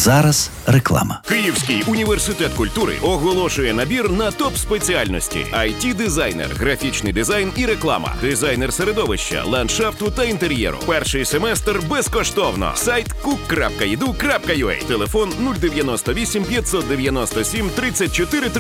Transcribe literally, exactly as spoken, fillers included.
Зараз реклама. Київський університет культури оголошує набір на топ-спеціальності: ай ті-дизайнер, графічний дизайн і реклама, дизайнер середовища, ландшафту та інтер'єру. Перший семестр безкоштовно. Сайт кук крапка і ді ю крапка ю а. Телефон нуль дев'яносто вісім п'ятсот дев'яносто сім тридцять чотири тридцять.